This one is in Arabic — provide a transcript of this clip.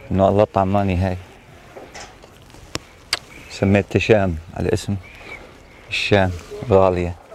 انه الله طعماني هاي، سميتها شام على اسم الشام غالية.